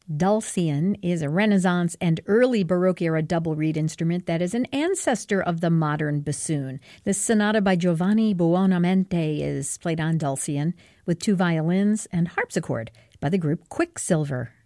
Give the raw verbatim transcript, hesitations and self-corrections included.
Dulcian is a Renaissance and early Baroque-era double reed instrument that is an ancestor of the modern bassoon. This sonata by Giovanni Buonamente is played on Dulcian with two violins and harpsichord by the group Quicksilver.